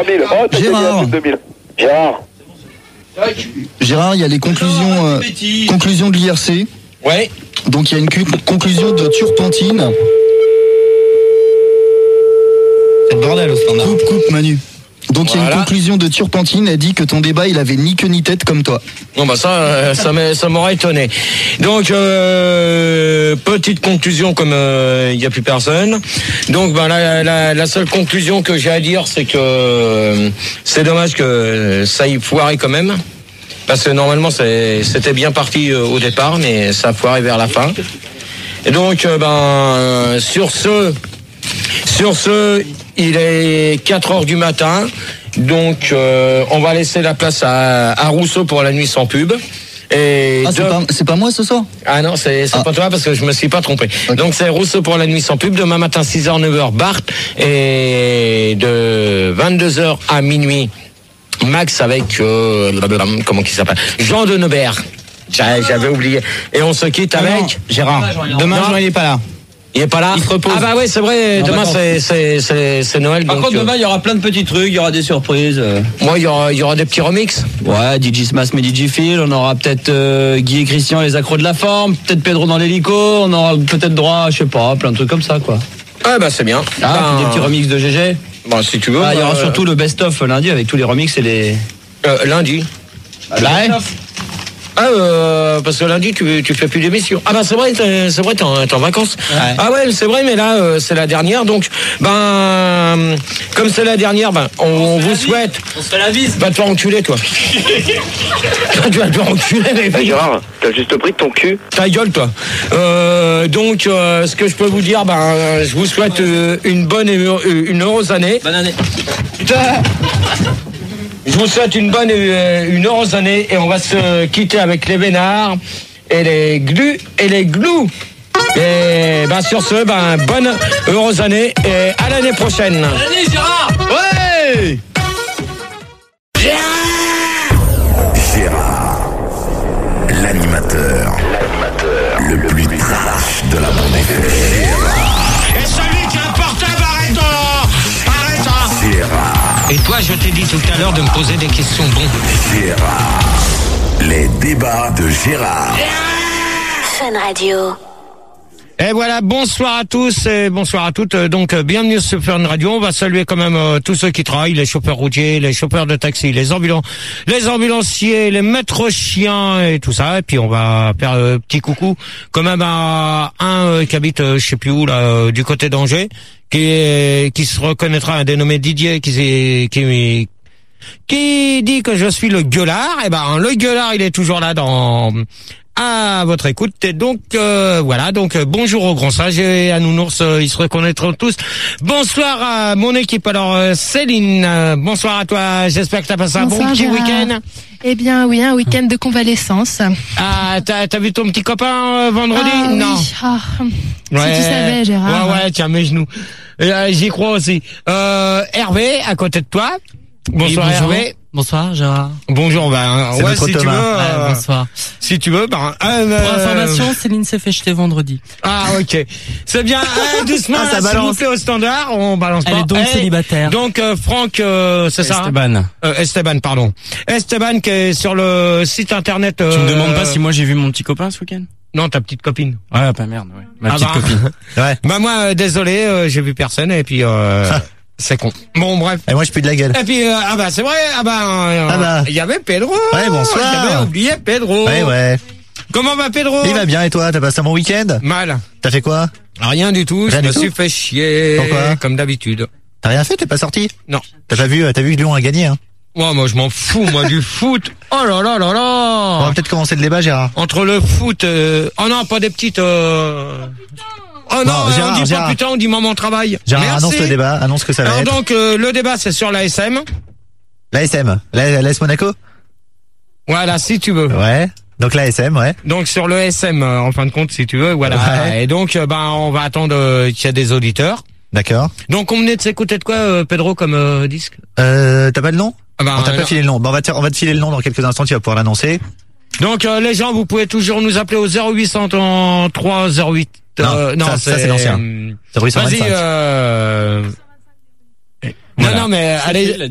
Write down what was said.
3000. Oh, t'as gagné un truc de 1000. Gérard, il y a les conclusions de l'IRC. Ouais. Donc il y a une conclusion de turpentine. C'est le bordel au standard. Coupe Manu. Donc il y a une conclusion de turpentine, elle dit que ton débat il avait ni queue ni tête comme toi. Bon bah ça m'aurait étonné. Donc petite conclusion comme il n'y a plus personne. Donc bah la seule conclusion que j'ai à dire c'est que c'est dommage que ça ait foiré quand même. Parce que normalement c'était bien parti au départ, mais ça a foiré vers la fin. Et donc sur ce, il est 4h du matin, donc on va laisser la place à Rousseau pour la nuit sans pub. Et c'est pas moi ce soir? Ah non, c'est pas toi parce que je me suis pas trompé. Okay. Donc c'est Rousseau pour la nuit sans pub, demain matin 6h, 9h, Bart, et de 22h à minuit, Max avec, comment qu'il s'appelle? Jean de Neubert. J'avais oublié. Et on se quitte avec Gérard. Demain, Jean, il est pas là. Il est pas là. Il se repose. Ah bah ouais, c'est vrai. Demain c'est Noël. Par contre, demain il y aura plein de petits trucs, il y aura des surprises. Moi, il y aura des petits remixes. Ouais, DJ Smash mais DJ Phil, on aura peut-être Guy et Christian les accros de la forme, peut-être Pedro dans l'hélico, on aura peut-être droit, je sais pas, plein de trucs comme ça quoi. Ah bah c'est bien. Des petits remixes de GG. Bon, si tu veux. Il y aura surtout le best-of lundi avec tous les remixes et les. Lundi. Parce que lundi tu fais plus d'émission. Ah bah c'est vrai t'es en vacances. Ouais. Ah ouais c'est vrai mais là c'est la dernière donc comme c'est la dernière on vous souhaite. On se fait la bise. Va te faire enculer toi. Tu vas te faire enculer mais Gérard, t'as juste pris de ton cul. Ta gueule toi. Donc ce que je peux vous dire je vous souhaite une bonne et une heureuse année. Bonne année. Putain. Je vous souhaite une bonne et une heureuse année et on va se quitter avec les vénards et les glus et les glous. Et sur ce, bonne heureuse année et à l'année prochaine. Bonne année Gérard. Ouais. Gérard, l'animateur le plus trash de la bande FM. Et celui qui a un portable, arrête. Gérard. Et toi, je t'ai dit tout à l'heure de me poser des questions. Bon. Gérard. Les débats de Gérard. Fun Radio. Et voilà, bonsoir à tous et bonsoir à toutes. Donc, bienvenue sur Fun Radio. On va saluer quand même tous ceux qui travaillent, les chauffeurs routiers, les chauffeurs de taxi, les ambulanciers, les maîtres chiens et tout ça. Et puis, on va faire un petit coucou quand même à un qui habite, je sais plus où, là, du côté d'Angers, qui se reconnaîtra, un dénommé Didier, qui dit que je suis le gueulard. Et le gueulard, il est toujours là à votre écoute. Et donc voilà, donc bonjour aux grands sages et à Nounours, ils se reconnaîtront tous. Bonsoir à mon équipe. Alors Céline, bonsoir à toi. J'espère que t'as passé un bon petit week-end. Eh bien oui, un week-end de convalescence. Ah, t'as vu ton petit copain vendredi? Non. Oui. Ouais. Si tu savais, Gérard. Ouais, tiens mes genoux. J'y crois aussi. Hervé, à côté de toi. Bonsoir, oui, Hervé. Bonsoir Gérard. Bonjour, si tu veux. Bonsoir. Si tu veux, pour information, Céline s'est fait jeter vendredi. Ah ok, c'est bien. Doucement, ça s'il balance. vous plaît au standard, on balance pas. Elle est donc célibataire. Donc Franck, c'est ça. Esteban, pardon. Esteban qui est sur le site internet. Tu me demandes pas si moi j'ai vu mon petit copain ce week-end? Non, ta petite copine. Ouais, pas merde, ouais. Ma petite copine. Ouais. Moi, désolé, j'ai vu personne et puis. C'est con. Bon, bref. Et moi, je pue de la gueule. Et puis, c'est vrai, il y avait Pedro. Ouais, bonsoir. J'avais oublié Pedro. Ouais. Comment va Pedro? Il va bien, et toi? T'as passé un bon week-end? Mal. T'as fait quoi? Rien du tout. Je me suis fait chier. Pourquoi? Comme d'habitude. T'as rien fait? T'es pas sorti? Non. T'as vu que Lyon a gagné, hein? Ouais, moi, je m'en fous, moi, du foot. Oh là là là là. On va peut-être commencer le débat, Gérard. Entre le foot, oh non, pas des petites, Oh non, Gérard, on dit pas putain, on dit maman travail. Gérard, merci. annonce le débat, annonce que ça va être. Donc, le débat, c'est sur l'ASM. L'ASM, l'AS Monaco? Voilà, si tu veux. Ouais. Donc l'ASM, ouais. Donc sur le SM, en fin de compte, si tu veux, voilà. Ouais. Et donc, on va attendre qu'il y ait des auditeurs. D'accord. Donc on venait de s'écouter de quoi, Pedro, comme disque? T'as pas le nom? On t'a pas filé le nom. Bon, on va te filer le nom dans quelques instants, tu vas pouvoir l'annoncer. Donc les gens, vous pouvez toujours nous appeler au 0803 08. Non, ça c'est l'ancien. 0825. Vas-y. Voilà. Non, mais allez.